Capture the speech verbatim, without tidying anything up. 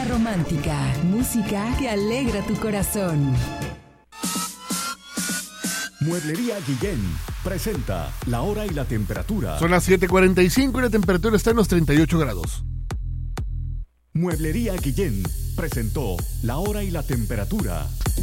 música romántica, música que alegra tu corazón. Mueblería Guillén presenta la hora y la temperatura. Son las siete cuarenta y cinco y la temperatura está en los treinta y ocho grados. Mueblería Guillén presentó la hora y la temperatura.